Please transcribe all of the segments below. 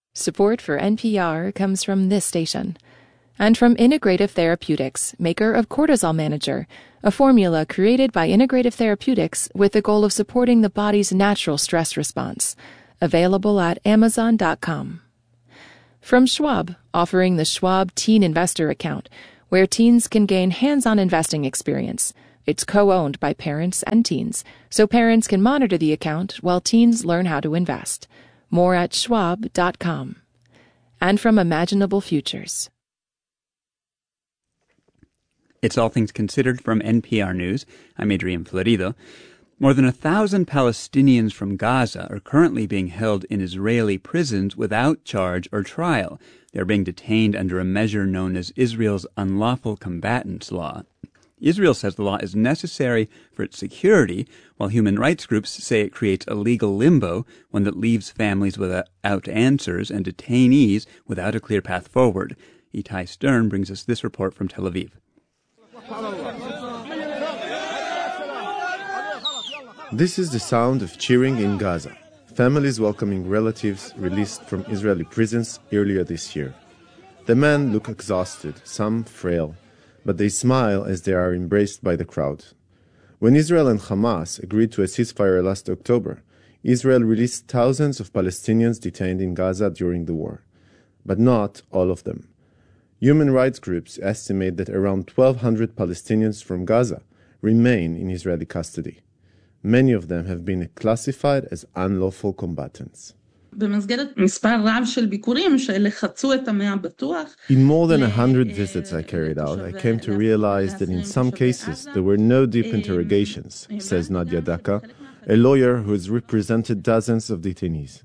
Support for NPR comes from this station. And from Integrative Therapeutics, maker of Cortisol Manager, a formula created by Integrative Therapeutics with the goal of supporting the body's natural stress response. Available at Amazon.com. From Schwab, offering the Schwab Teen Investor Account, where teens can gain hands-on investing experience. It's co-owned by parents and teens, so parents can monitor the account while teens learn how to invest. More at Schwab.com. And from Imaginable Futures. It's All Things Considered from NPR News. I'm Adrian Florido. More than 1,000 Palestinians from Gaza are currently being held in Israeli prisons without charge or trial. They're being detained under a measure known as Israel's Unlawful Combatants Law. Israel says the law is necessary for its security, while human rights groups say it creates a legal limbo, one that leaves families without answers and detainees without a clear path forward. Itai Stern brings us this report from Tel Aviv. This is the sound of cheering in Gaza. Families welcoming relatives released from Israeli prisons earlier this year. The men look exhausted, some frail, but they smile as they are embraced by the crowd. When Israel and Hamas agreed to a ceasefire last October, Israel released thousands of Palestinians detained in Gaza during the war. But not all of them. Human rights groups estimate that around 1,200 Palestinians from Gaza remain in Israeli custody. Many of them have been classified as unlawful combatants. In more than 100 visits I carried out, I came to realize that in some cases there were no deep interrogations, says Nadia Daka, a lawyer who has represented dozens of detainees.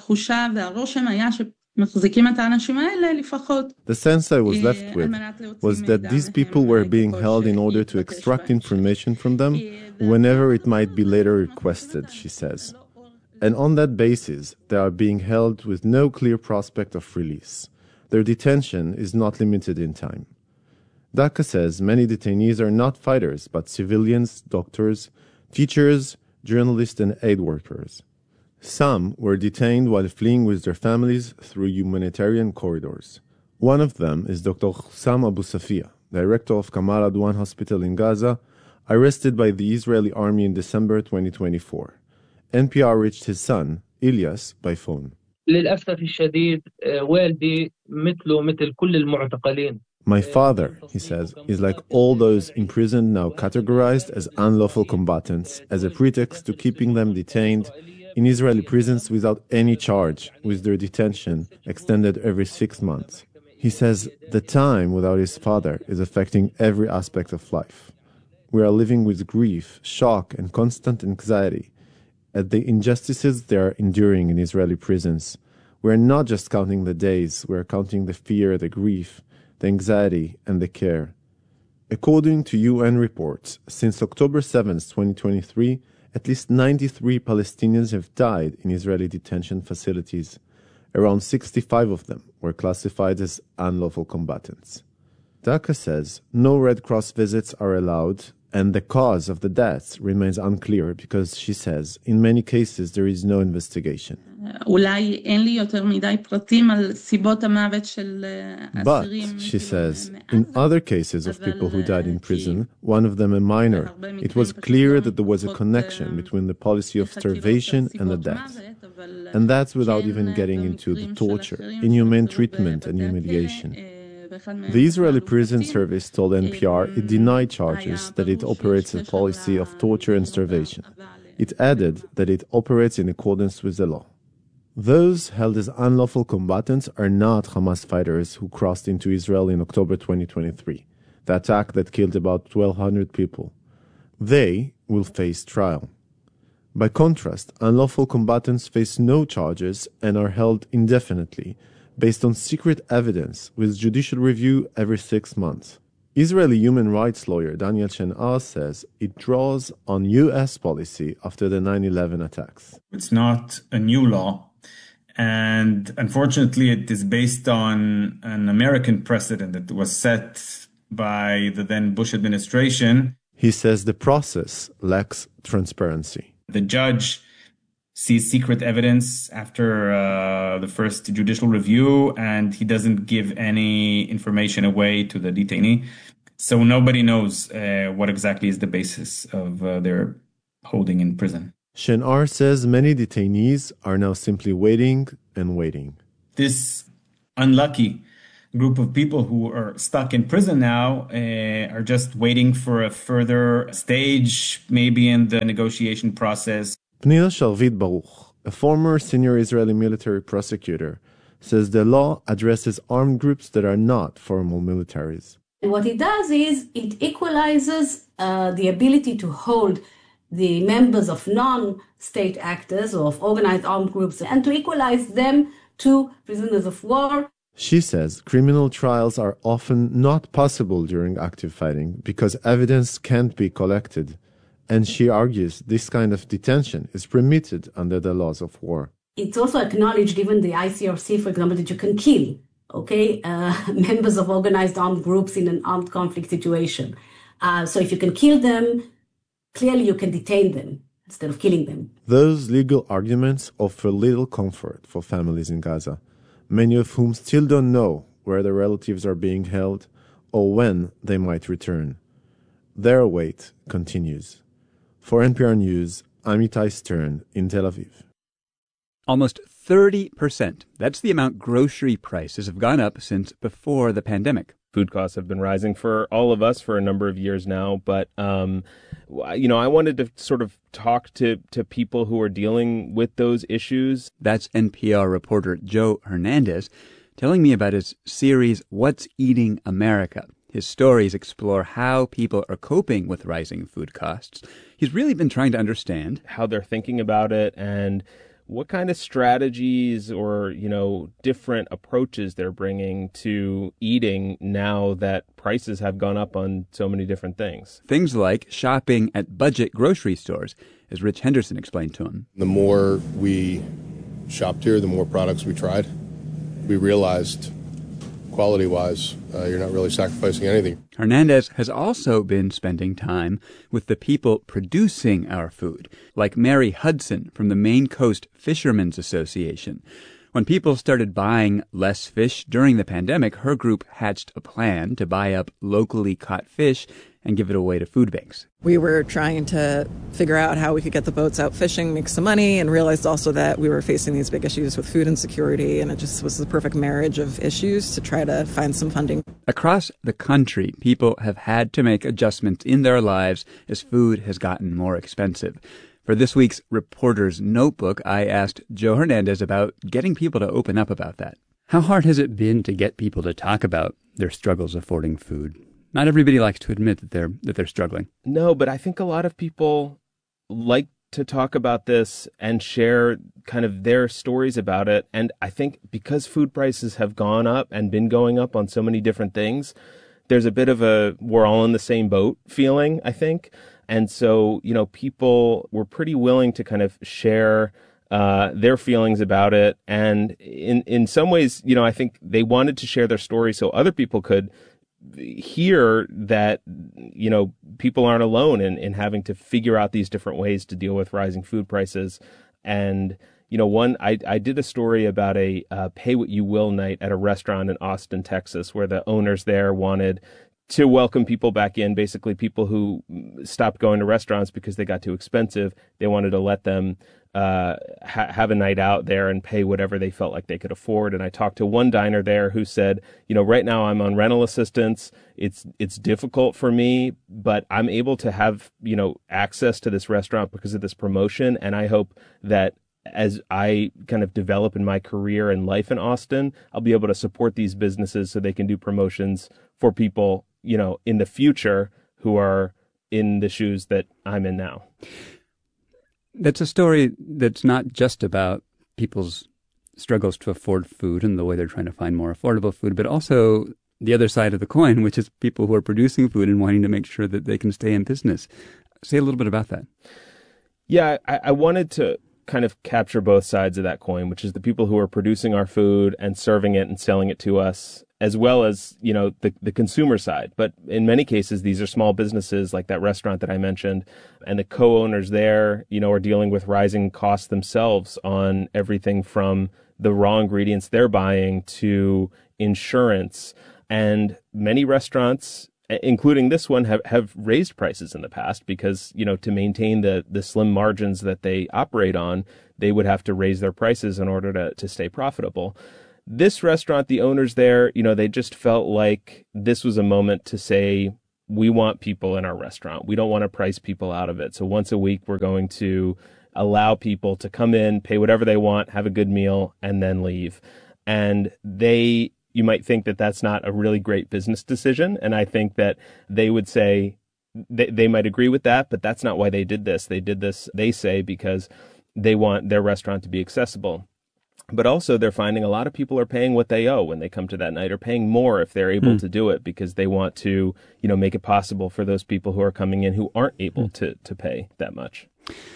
The sense I was left with was that these people were being held in order to extract information from them whenever it might be later requested, she says. And on that basis, they are being held with no clear prospect of release. Their detention is not limited in time. Daka says many detainees are not fighters, but civilians, doctors, teachers, journalists, and aid workers. Some were detained while fleeing with their families through humanitarian corridors. One of them is Dr. Hussam Abu Safia, director of Kamal Adwan Hospital in Gaza, arrested by the Israeli army in December 2024. NPR reached his son, Ilyas, by phone. My father, he says, is like all those imprisoned now categorized as unlawful combatants as a pretext to keeping them detained in Israeli prisons without any charge, with their detention extended every 6 months. He says the time without his father is affecting every aspect of life. We are living with grief, shock, and constant anxiety at the injustices they are enduring in Israeli prisons. We are not just counting the days, we are counting the fear, the grief, the anxiety, and the care. According to UN reports, since October 7, 2023, at least 93 Palestinians have died in Israeli detention facilities. Around 65 of them were classified as unlawful combatants. Daka says no Red Cross visits are allowed, and the cause of the deaths remains unclear because, she says, in many cases there is no investigation. But, she says, in other cases of people who died in prison, one of them a minor, it was clear that there was a connection between the policy of starvation and the death. And that's without even getting into the torture, inhumane treatment and humiliation. The Israeli Prison Service told NPR it denied charges that it operates a policy of torture and starvation. It added that it operates in accordance with the law. Those held as unlawful combatants are not Hamas fighters who crossed into Israel in October 2023, the attack that killed about 1,200 people. They will face trial. By contrast, unlawful combatants face no charges and are held indefinitely, based on secret evidence with judicial review every 6 months. Israeli human rights lawyer Daniel Shen'ar says it draws on U.S. policy after the 9/11 attacks. It's not a new law, and unfortunately it is based on an American precedent that was set by the then Bush administration. He says the process lacks transparency. The judge sees secret evidence after the first judicial review, and he doesn't give any information away to the detainee. So nobody knows what exactly is the basis of their holding in prison. Shenar says many detainees are now simply waiting and waiting. This unlucky group of people who are stuck in prison now are just waiting for a further stage, maybe in the negotiation process. Pnina Sharvit Baruch, a former senior Israeli military prosecutor, says the law addresses armed groups that are not formal militaries. What it does is it equalizes the ability to hold the members of non-state actors or of organized armed groups and to equalize them to prisoners of war. She says criminal trials are often not possible during active fighting because evidence can't be collected. And she argues this kind of detention is permitted under the laws of war. It's also acknowledged, even the ICRC, for example, that you can kill, members of organized armed groups in an armed conflict situation. So if you can kill them, clearly you can detain them instead of killing them. Those legal arguments offer little comfort for families in Gaza, many of whom still don't know where their relatives are being held or when they might return. Their wait continues. For NPR News, I'm Itai Stern in Tel Aviv. Almost 30%. That's the amount grocery prices have gone up since before the pandemic. Food costs have been rising for all of us for a number of years now. But, I wanted to sort of talk to people who are dealing with those issues. That's NPR reporter Joe Hernandez telling me about his series, What's Eating America? His stories explore how people are coping with rising food costs. He's really been trying to understand how they're thinking about it and what kind of strategies or, different approaches they're bringing to eating now that prices have gone up on so many different things. Things like shopping at budget grocery stores, as Rich Henderson explained to him. The more we shopped here, the more products we tried. We realized, quality-wise, you're not really sacrificing anything. Hernandez has also been spending time with the people producing our food, like Mary Hudson from the Maine Coast Fishermen's Association. When people started buying less fish during the pandemic, her group hatched a plan to buy up locally caught fish and give it away to food banks. We were trying to figure out how we could get the boats out fishing, make some money, and realized also that we were facing these big issues with food insecurity, and it just was the perfect marriage of issues to try to find some funding. Across the country, people have had to make adjustments in their lives as food has gotten more expensive. For this week's Reporter's Notebook, I asked Joe Hernandez about getting people to open up about that. How hard has it been to get people to talk about their struggles affording food? Not everybody likes to admit that they're struggling. No, but I think a lot of people like to talk about this and share kind of their stories about it. And I think because food prices have gone up and been going up on so many different things, there's a bit of a we're all in the same boat feeling, I think. And so, people were pretty willing to kind of share their feelings about it. And in some ways, I think they wanted to share their story so other people could hear that, people aren't alone in having to figure out these different ways to deal with rising food prices. And, I did a story about a pay what you will night at a restaurant in Austin, Texas, where the owners there wanted to welcome people back in, basically people who stopped going to restaurants because they got too expensive. They wanted to let them have a night out there and pay whatever they felt like they could afford. And I talked to one diner there who said, right now I'm on rental assistance. It's difficult for me, but I'm able to have, access to this restaurant because of this promotion. And I hope that as I kind of develop in my career and life in Austin, I'll be able to support these businesses so they can do promotions for people, in the future who are in the shoes that I'm in now. That's a story that's not just about people's struggles to afford food and the way they're trying to find more affordable food, but also the other side of the coin, which is people who are producing food and wanting to make sure that they can stay in business. Say a little bit about that. Yeah, I wanted to kind of capture both sides of that coin, which is the people who are producing our food and serving it and selling it to us, as well as, the consumer side. But in many cases, these are small businesses like that restaurant that I mentioned, and the co-owners there, are dealing with rising costs themselves on everything from the raw ingredients they're buying to insurance. And many restaurants, including this one, have raised prices in the past because, to maintain the slim margins that they operate on, they would have to raise their prices in order to stay profitable. This restaurant, the owners there, they just felt like this was a moment to say, we want people in our restaurant. We don't want to price people out of it. So once a week, we're going to allow people to come in, pay whatever they want, have a good meal, and then leave. And you might think that that's not a really great business decision. And I think that they would say they might agree with that, but that's not why they did this. They did this, they say, because they want their restaurant to be accessible. But also they're finding a lot of people are paying what they owe when they come to that night, or paying more if they're able to do it, because they want to, make it possible for those people who are coming in who aren't able to pay that much.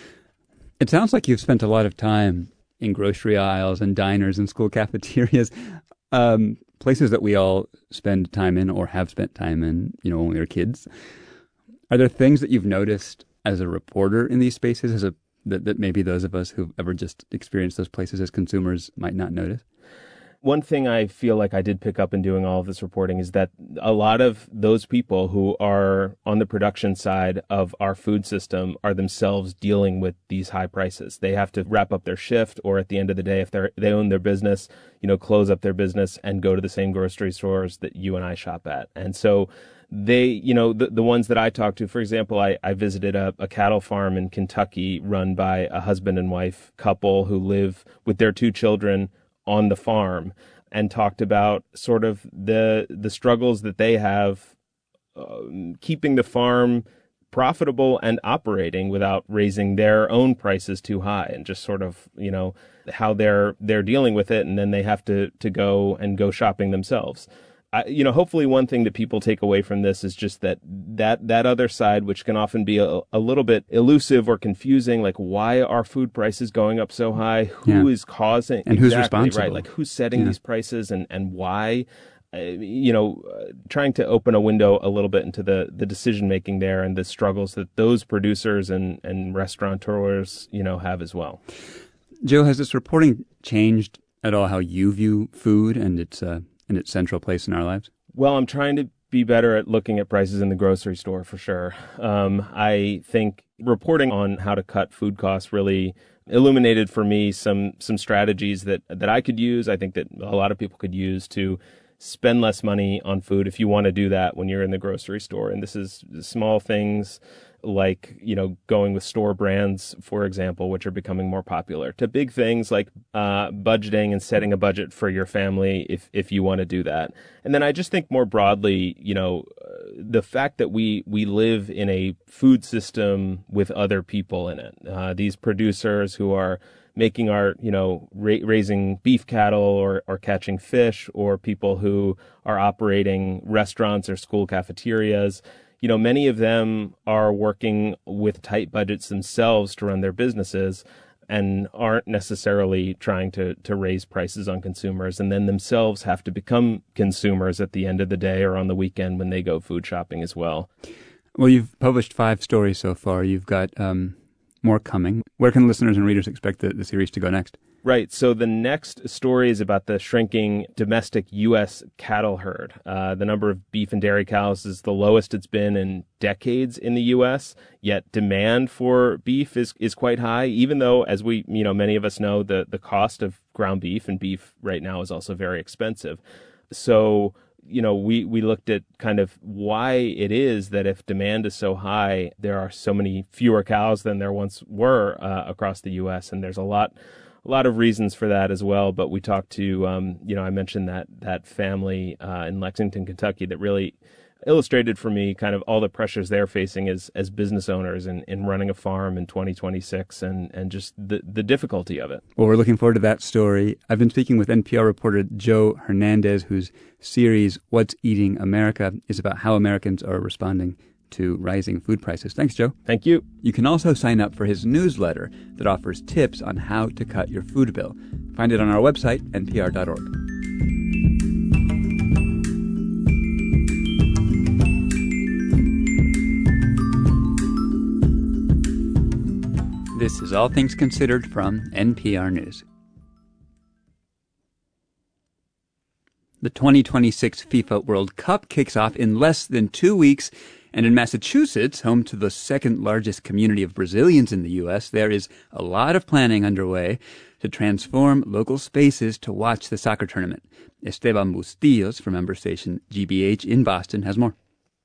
It sounds like you've spent a lot of time in grocery aisles and diners and school cafeterias, places that we all spend time in or have spent time in, when we were kids. Are there things that you've noticed as a reporter in these spaces that maybe those of us who've ever just experienced those places as consumers might not notice? One thing I feel like I did pick up in doing all of this reporting is that a lot of those people who are on the production side of our food system are themselves dealing with these high prices. They have to wrap up their shift, or at the end of the day, if they own their business, close up their business and go to the same grocery stores that you and I shop at. And so they, the ones that I talked to, for example, I visited a cattle farm in Kentucky run by a husband and wife couple who live with their 2 children on the farm, and talked about sort of the struggles that they have keeping the farm profitable and operating without raising their own prices too high, and just sort of, how they're dealing with it. And then they have to go shopping themselves. Hopefully one thing that people take away from this is just that other side, which can often be a little bit elusive or confusing, like, why are food prices going up so high? Who is causing? And who's responsible? Right, like who's setting these prices and why? Trying to open a window a little bit into the decision making there and the struggles that those producers and restaurateurs, have as well. Joe, has this reporting changed at all how you view food and its central place in our lives? Well, I'm trying to be better at looking at prices in the grocery store, for sure. I think reporting on how to cut food costs really illuminated for me some strategies that I could use. I think that a lot of people could use to spend less money on food if you want to do that when you're in the grocery store. And this is small things like, going with store brands, for example, which are becoming more popular, to big things like budgeting and setting a budget for your family if you want to do that. And then I just think more broadly, the fact that we live in a food system with other people in it, these producers who are making our, raising beef cattle or catching fish, or people who are operating restaurants or school cafeterias. Many of them are working with tight budgets themselves to run their businesses and aren't necessarily trying to raise prices on consumers, and then themselves have to become consumers at the end of the day or on the weekend when they go food shopping as well. Well, you've published 5 stories so far. You've got more coming. Where can listeners and readers expect the series to go next? Right. So the next story is about the shrinking domestic U.S. cattle herd. The number of beef and dairy cows is the lowest it's been in decades in the U.S., yet demand for beef is quite high, even though, as we, many of us know, the cost of ground beef and beef right now is also very expensive. So, we looked at kind of why it is that if demand is so high, there are so many fewer cows than there once were across the U.S., and there's a lot of reasons for that as well. But we talked to, I mentioned that family in Lexington, Kentucky, that really illustrated for me kind of all the pressures they're facing as business owners in running a farm in 2026 and just the difficulty of it. Well, we're looking forward to that story. I've been speaking with NPR reporter Joe Hernandez, whose series What's Eating America is about how Americans are responding to rising food prices. Thanks, Joe. Thank you. You can also sign up for his newsletter that offers tips on how to cut your food bill. Find it on our website, npr.org. This is All Things Considered from NPR News. The 2026 FIFA World Cup kicks off in less than 2 weeks, and in Massachusetts, home to the second largest community of Brazilians in the U.S., there is a lot of planning underway to transform local spaces to watch the soccer tournament. Esteban Bustillos from member station GBH in Boston has more.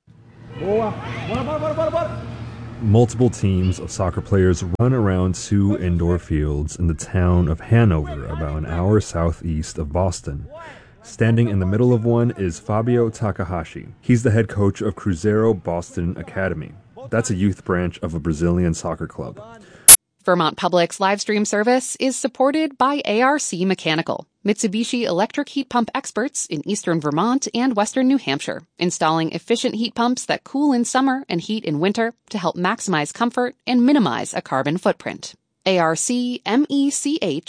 Multiple teams of soccer players run around two indoor fields in the town of Hanover, about an hour southeast of Boston. Standing in the middle of one is Fabio Takahashi. He's the head coach of Cruzeiro Boston Academy. That's a youth branch of a Brazilian soccer club. Vermont Public's live stream service is supported by ARC Mechanical, Mitsubishi electric heat pump experts in eastern Vermont and western New Hampshire, installing efficient heat pumps that cool in summer and heat in winter to help maximize comfort and minimize a carbon footprint. ARCmech.com.